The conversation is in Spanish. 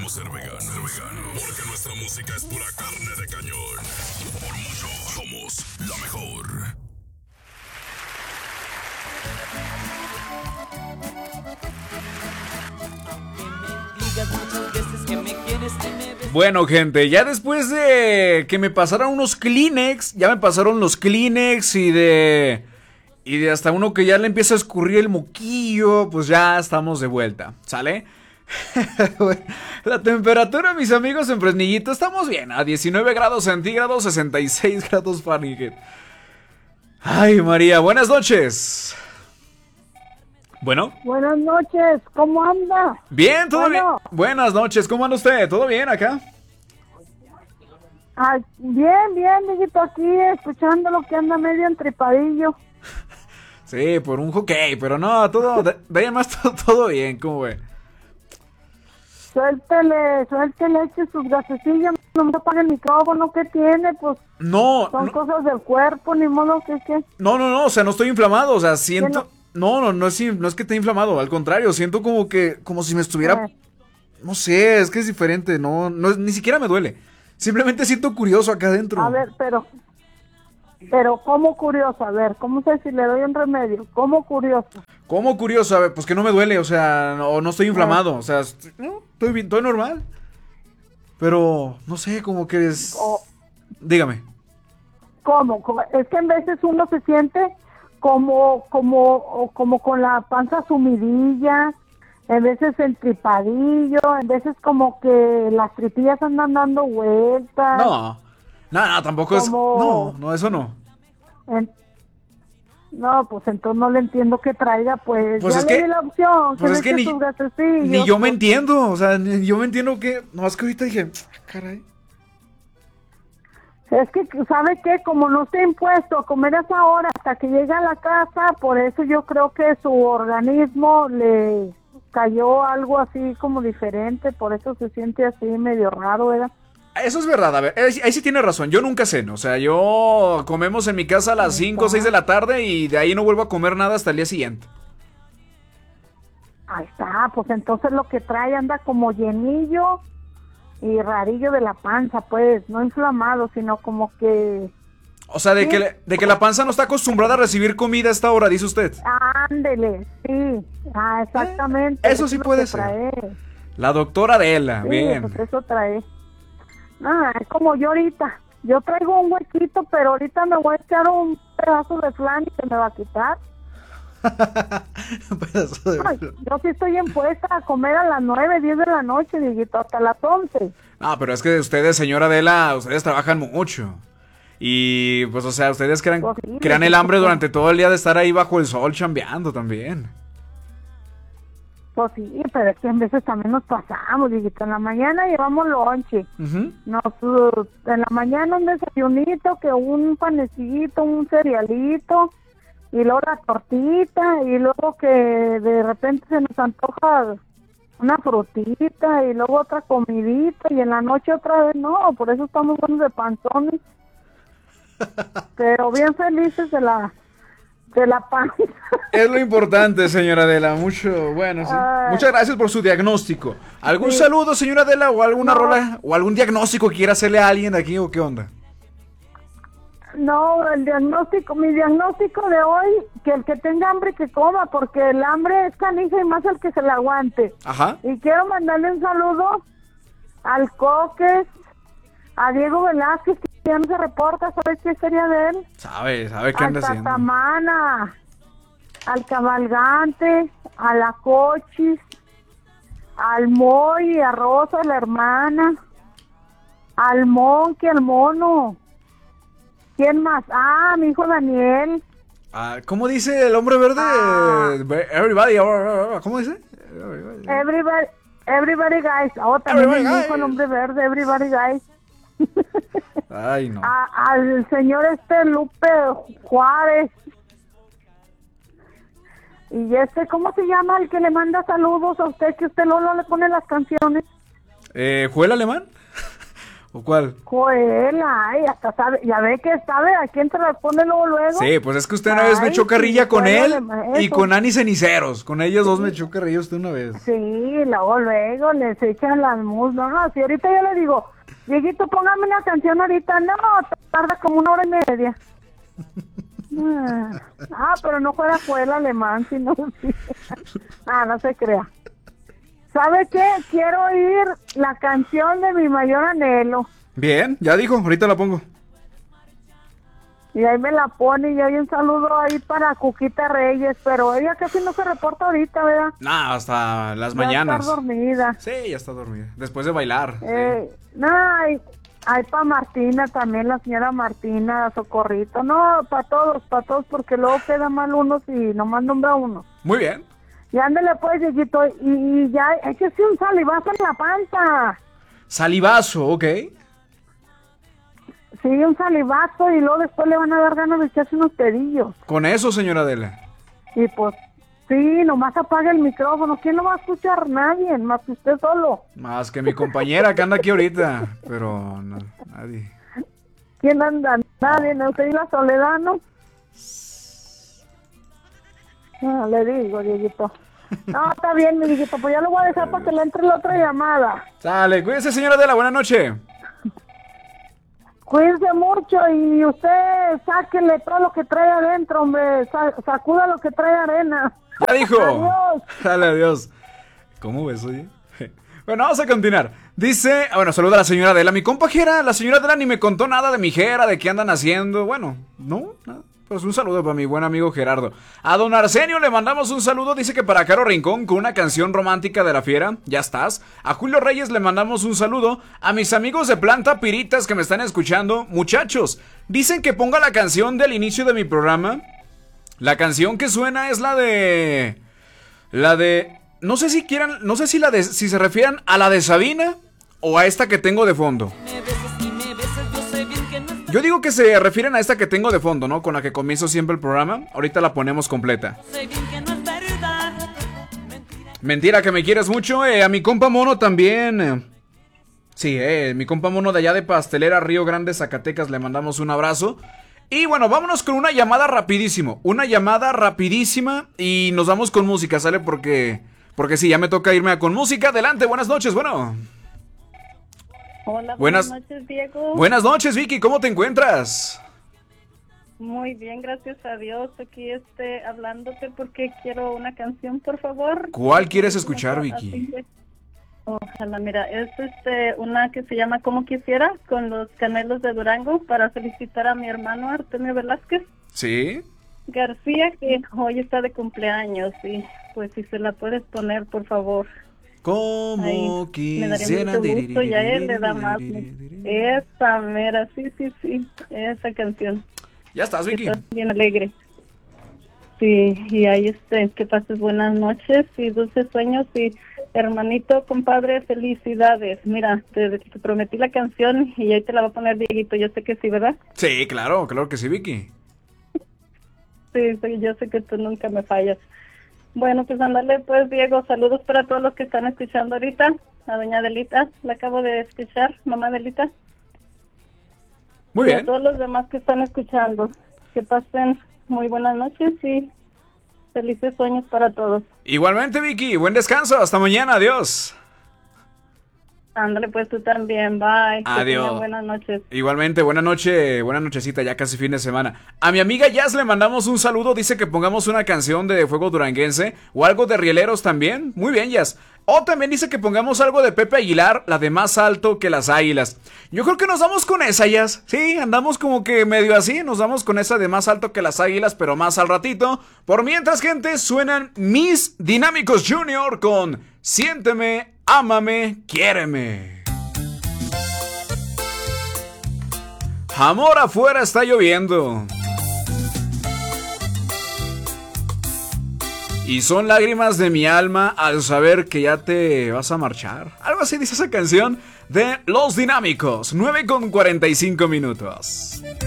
queremos ser veganos, porque nuestra música es pura carne de cañón. Por mucho, somos la mejor. Bueno, gente, ya después de que me pasaron unos Kleenex, ya me pasaron los Kleenex y de hasta uno que ya le empieza a escurrir el moquillo, pues ya estamos de vuelta, ¿sale? La temperatura, mis amigos, en Fresnillito, estamos bien, a 19 grados centígrados, 66 grados Fahrenheit. Ay, María, buenas noches. Bueno. Buenas noches, ¿cómo anda? Bien, todo bien. Buenas noches, ¿cómo anda usted? ¿Todo bien acá? Ay, bien, mijito, aquí escuchando lo que anda medio entripadillo. Sí, por un hockey, pero no, todo, de ahí más todo bien, ¿cómo ve? Suéltele, eche sus gasecillas, no me apague el micrófono, ¿qué tiene? Pues no, son cosas del cuerpo, ni modo que... No, o sea, no estoy inflamado, o sea, siento... No es que esté inflamado, al contrario, siento como si me estuviera... No sé, es que es diferente, no, ni siquiera me duele. Simplemente siento curioso acá adentro. A ver, pero ¿cómo curioso? A ver, ¿cómo sé si le doy un remedio? ¿Cómo curioso? ¿Cómo curioso? A ver, pues que no me duele, o sea, no estoy inflamado, o sea, estoy bien, estoy normal. Pero, no sé, como que es... Dígame. ¿Cómo? Es que en veces uno se siente como con la panza sumidilla, en veces entripadillo, en veces como que las tripillas andan dando vueltas. No, tampoco es... No, eso no. No, pues entonces no le entiendo que traiga, pues ya es le que... di la opción, pues es que ni yo me entiendo, o sea, ni yo me entiendo que... No, es que ahorita dije, caray. Es que, ¿sabe qué? Como no está impuesto a comer a esa hora hasta que llega a la casa, por eso yo creo que su organismo le cayó algo así como diferente, por eso se siente así medio raro, ¿verdad? Eso es verdad, a ver, ahí sí tiene razón, yo nunca ceno, o sea, yo comemos en mi casa a las 5 o 6 de la tarde y de ahí no vuelvo a comer nada hasta el día siguiente. Ahí está, pues entonces lo que trae anda como llenillo y rarillo de la panza, pues, no inflamado, sino como que... O sea, de que la panza no está acostumbrada a recibir comida a esta hora, dice usted. Ándele, sí, exactamente. Eso sí puede ser. Trae. La doctora Adela, sí, bien. Pues eso trae. Es como yo ahorita. Yo traigo un huequito, pero ahorita me voy a echar un pedazo de flan y se me va a quitar. Yo sí estoy impuesta a comer a las 9, 10 de la noche, Dieguito, hasta las 11. No, pero es que ustedes, señora Adela, ustedes trabajan mucho. Y pues, o sea, ustedes crean el hambre durante todo el día de estar ahí bajo el sol chambeando también. Pues sí, pero es que en veces también nos pasamos, Dieguito. En la mañana llevamos lonche. En la mañana un desayunito, que un panecito, un cerealito, y luego la tortita, y luego que de repente se nos antoja una frutita, y luego otra comidita, y en la noche otra vez, no, por eso estamos buenos de panzones. Pero bien felices de la panza. Es lo importante, señora Adela, bueno, sí. Muchas gracias por su diagnóstico. ¿Algún saludo, señora Adela, o alguna rola, o algún diagnóstico que quiera hacerle a alguien de aquí, o qué onda? No, mi diagnóstico de hoy, que el que tenga hambre que coma, porque el hambre es canija y más el que se la aguante. Ajá. Y quiero mandarle un saludo al Coques, a Diego Velázquez, que ya no se reporta, ¿sabes qué sería de él? Sabe qué anda haciendo. Al Tatamana, al Cabalgante, a la Cochis, al Moy, a Rosa, la hermana, al Monkey, al Mono. ¿Quién más? Mi hijo Daniel. ¿Cómo dice el hombre verde? Everybody, ¿cómo dice? Everybody guys. También mi hijo el hombre verde, everybody guys. Ay, no. Al señor Lupe Juárez. Y ¿cómo se llama el que le manda saludos a usted, que usted no le pone las canciones? ¿Juel Alemán? ¿O cuál? Joel, ay, hasta sabe, ya ve que sabe a quién te responde luego. Sí, pues es que usted una vez me echó carrilla sí, con él y eso. con Ani Ceniceros. Con ellos dos me echó carrilla usted una vez. Sí, luego les echan las mus. No, si ahorita yo le digo, Dieguito, póngame una canción ahorita. No, tarda como 1 hora y media. Pero no fuera Joel alemán, sino... Sí. No se crea. ¿Sabe qué? Quiero oír la canción de mi mayor anhelo. Bien, ya dijo, ahorita la pongo. Y ahí me la pone y hay un saludo ahí para Cuquita Reyes, pero ella casi no se reporta ahorita, ¿verdad? No, hasta las Ya mañanas. está dormida. Sí, ya está dormida. Después de bailar. Sí. Hay para Martina también, la señora Martina, Socorrito. No, para todos, porque luego queda mal uno si nomás nombra uno. Muy bien. Y ándale pues, Dieguito, y ya, échese un salivazo en la panza. Salivazo, ok. Sí, un salivazo y luego después le van a dar ganas de echarse unos pedillos. Con eso, señora Adela. Y pues, sí, nomás apaga el micrófono. ¿Quién no va a escuchar? Nadie, más que usted solo. Más que mi compañera que anda aquí ahorita. Pero no, nadie. ¿Quién anda? Nadie, no sé, y la Soledad, ¿no? Le digo, Dieguito. No, está bien, mi Dieguito, pues ya lo voy a dejar para que le entre la otra llamada. Sale, cuídese, señora Adela, buenas noches. Cuídense mucho y usted sáquele todo lo que trae adentro, hombre. Sacuda lo que trae arena. Ya dijo. Adiós. Dale, adiós. ¿Cómo ves, oye? Bueno, vamos a continuar. Dice, bueno, saluda a la señora Adela. Mi compa Jera, la señora Adela ni me contó nada de mi Jera, de qué andan haciendo. Bueno, no, nada. Pues un saludo para mi buen amigo Gerardo. A don Arsenio le mandamos un saludo. Dice que para Caro Rincón con una canción romántica de La Fiera. Ya estás. A Julio Reyes le mandamos un saludo. A mis amigos de Planta Piritas que me están escuchando. Muchachos, dicen que ponga la canción del inicio de mi programa. La canción que suena es la de... No sé si quieran... No sé si se refieran a la de Sabina o a esta que tengo de fondo. Yo digo que se refieren a esta que tengo de fondo, ¿no? Con la que comienzo siempre el programa. Ahorita la ponemos completa. Mentira que me quieres mucho. A mi compa Mono también. Sí, mi compa Mono de allá de Pastelera Río Grande, Zacatecas. Le mandamos un abrazo. Y bueno, vámonos con una llamada rapidísimo. Una llamada rapidísima. Y nos vamos con música, ¿sale? Porque sí, ya me toca irme con música. Adelante, buenas noches, bueno. Hola, buenas noches, Diego. Buenas noches, Vicky, ¿cómo te encuentras? Muy bien, gracias a Dios. Aquí hablándote porque quiero una canción, por favor. ¿Cuál quieres escuchar, Vicky? Ojalá, mira, es una que se llama Como Quisiera, con los Canelos de Durango, para felicitar a mi hermano Artemio Velázquez. ¿Sí? García, que hoy está de cumpleaños, y pues si se la puedes poner, por favor. Como quisiera. Me daría mucho gusto y a él le da más. Esa mera, sí, esa canción. Ya estás, Vicky. Estás bien alegre. Sí, y ahí que pases buenas noches y dulces sueños y hermanito, compadre, felicidades. Mira, te prometí la canción y ahí te la va a poner Dieguito, yo sé que sí, ¿verdad? Sí, claro que sí, Vicky. Sí, yo sé que tú nunca me fallas. Bueno, pues ándale, pues, Diego, saludos para todos los que están escuchando ahorita. A doña Adelita, la acabo de escuchar, mamá Adelita. Muy bien. Y a todos los demás que están escuchando, que pasen muy buenas noches y felices sueños para todos. Igualmente, Vicky, buen descanso, hasta mañana, adiós. Ándale, pues tú también, bye. Adiós. Buenas noches. Igualmente, buena nochecita, ya casi fin de semana. A mi amiga Jazz le mandamos un saludo, dice que pongamos una canción de Fuego Duranguense o algo de Rieleros también. Muy bien, Jazz. O también dice que pongamos algo de Pepe Aguilar, la de Más Alto que las Águilas. Yo creo que nos damos con esa, Jazz. Sí, andamos como que medio así, nos damos con esa de Más Alto que las Águilas, pero más al ratito. Por mientras, gente, suenan Mis Dinámicos Junior con Siénteme, Ámame, Quiéreme. Amor, afuera está lloviendo. Y son lágrimas de mi alma al saber que ya te vas a marchar. Algo así dice esa canción de Los Dinámicos. 9:45 minutos.